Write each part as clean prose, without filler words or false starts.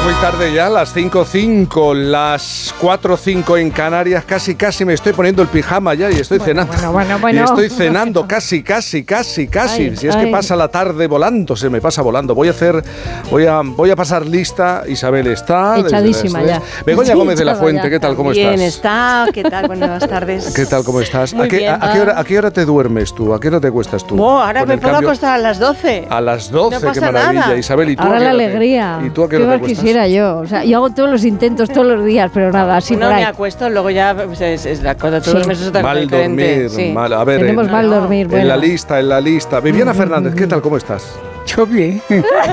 Muy tarde ya, las 5:05, las 4:05 en Canarias, casi me estoy poniendo el pijama ya y estoy cenando. Bueno. Y estoy cenando casi. Ay, si es que pasa la tarde volando, se me pasa volando. Voy a pasar lista. Isabel está echadísima ya. Begoña Gómez de la Fuente, ¿qué tal? ¿Cómo estás? Bien está, ¿qué tal? Buenas tardes. ¿Qué tal? ¿Cómo estás? Muy bien. ¿A qué hora te duermes tú? ¿A qué hora te cuestas tú? Ahora Con me el puedo cambio- acostar a las 12. A las 12, No pasa qué maravilla. nada. Isabel, ¿y tú a Ahora qué la hora te- alegría. ¿Y tú a qué ¿Qué hora te más cuestas? quisiera yo? O sea, yo hago todos los intentos todos los días, pero nada, así No por ahí. me acuesto, luego ya pues, es la cosa, todos los meses es otra cosa Mal diferente. dormir, Sí. mal. A ver, Tenemos mal dormir, en bueno. la lista. Viviana Fernández, ¿qué tal? ¿Cómo estás? Yo bien.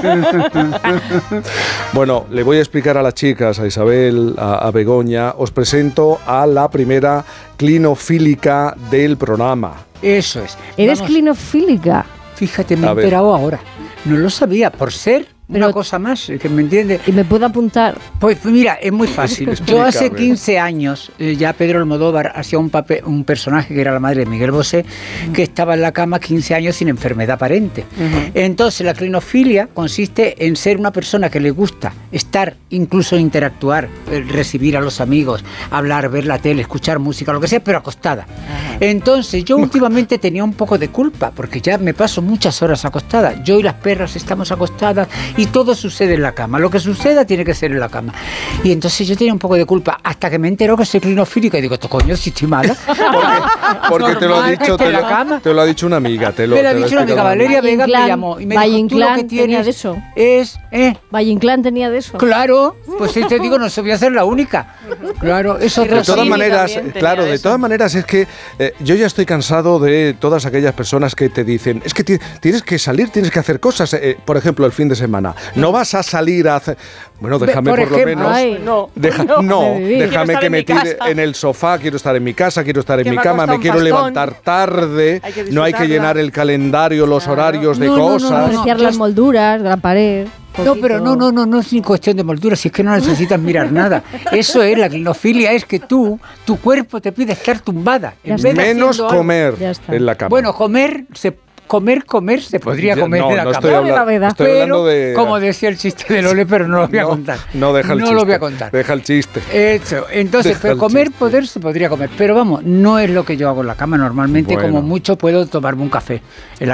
Bueno, le voy a explicar a las chicas, a Isabel, a Begoña. Os presento a la primera clinofílica del programa. Eso es. ¿Eres Vamos, clinofílica? Fíjate, me A he ver. enterado ahora. No lo sabía, por ser Pero- una cosa más, que me entiende. ¿Y me puedo apuntar? Pues mira, es muy fácil. Yo hace Explícame. 15 años, ya Pedro Almodóvar hacía un personaje que era la madre de Miguel Bosé, que estaba en la cama 15 años sin enfermedad aparente. Entonces, la clinofilia consiste en ser una persona que le gusta estar, incluso interactuar, recibir a los amigos, hablar, ver la tele, escuchar música, lo que sea, pero acostada. Entonces, yo últimamente tenía un poco de culpa, porque ya me paso muchas horas acostada. Yo y las perras estamos acostadas y todo sucede en la cama. Lo que suceda tiene que ser en la cama. Y entonces yo tenía un poco de culpa hasta que me enteró que soy clinofílica y digo, coño, si estoy mala. Porque te lo ha Normal dicho, que esté en la cama. te lo ha dicho una amiga. Me lo ha dicho una amiga, Valeria Vega me Valle-Inclán- llamó y me dijo, tú lo Valle-Inclán que tenía tienes de eso. es... Valle-Inclán tenía de eso. Claro, pues si te digo, no se voy a ser la única. Claro, eso De todas Rossini maneras, también tenía claro, de eso. todas maneras es que yo ya estoy cansado de todas aquellas personas que te dicen, es que tienes que salir, tienes que hacer cosas, por ejemplo, el fin de semana. No vas a salir a hacer... Bueno, déjame Por por lo ejemplo. menos... Ay, No, Quiero déjame estar que en me mi tire casa. en el sofá, quiero estar en mi casa, quiero estar en Que mi me ha cama, costado me un quiero pastón. levantar tarde, Hay que no hay que disfrutarla. llenar el calendario, los horarios de No, no, no, cosas. no, Apreciar yo- las molduras de la pared. No, pero no es ni cuestión de moldura, si es que no necesitas mirar nada. Eso es, la clinofilia es que tu cuerpo te pide estar tumbada. Ya En vez de Menos haciendo algo. comer Ya está. en la cama. Bueno, comer se podría Ya, comer no, en la no cama. estoy hablando, gravedad. estoy Pero, hablando de... como decía el chiste de Lole, pero no lo voy a contar. No, deja el chiste. No lo voy a contar. Deja el chiste. Eso, entonces, Deja pero el comer, chiste. poder se podría comer. Pero vamos, no es lo que yo hago en la cama. Normalmente, Bueno. como mucho, puedo tomarme un café. En la